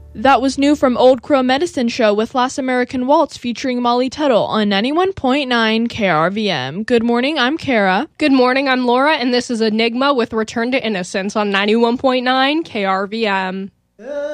That was new from Old Crow Medicine Show with Last American Waltz featuring Molly Tuttle on 91.9 KRVM. Good morning, I'm Kara. Good morning, I'm Laura, and this is Enigma with Return to Innocence on 91.9 KRVM.